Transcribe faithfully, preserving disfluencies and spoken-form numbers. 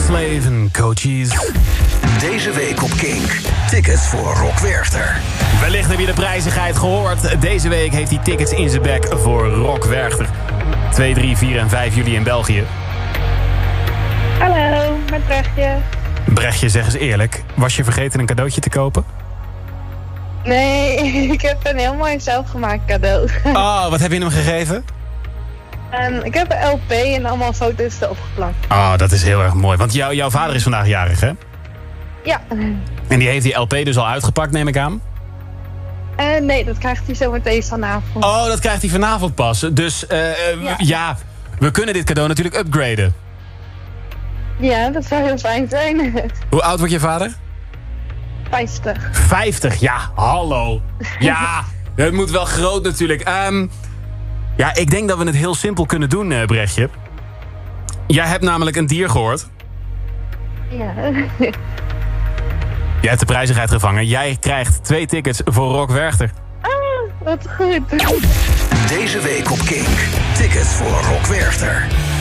Audioslave en Coaches. Deze week op Kink. Tickets voor Rock Werchter. Wellicht heb je de prijzigheid gehoord. Deze week heeft hij tickets in zijn bek voor Rock Werchter. twee, drie, vier en vijf juli in België. Hallo, met Brechtje. Brechtje, zeg eens eerlijk. Was je vergeten een cadeautje te kopen? Nee, ik heb een heel mooi zelfgemaakt cadeau. Oh, wat heb je hem gegeven? En ik heb een L P en allemaal foto's erop geplakt. Oh, dat is heel erg mooi. Want jou, jouw vader is vandaag jarig, hè? Ja. En die heeft die L P dus al uitgepakt, neem ik aan? Uh, nee, dat krijgt hij zo meteen vanavond. Oh, dat krijgt hij vanavond pas. Dus uh, uh, ja. ja, we kunnen dit cadeau natuurlijk upgraden. Ja, dat zou heel fijn zijn. Hoe oud wordt je vader? vijftig. vijftig, ja, hallo. Ja, het moet wel groot natuurlijk. Um, ja, ik denk dat we het heel simpel kunnen doen, uh, Brechtje. Jij hebt namelijk een dier gehoord. Ja. Jij hebt de prijzigheid gevangen. Jij krijgt twee tickets voor Rock Werchter. Ah, wat goed. Deze week op Kink. Tickets voor Rock Werchter.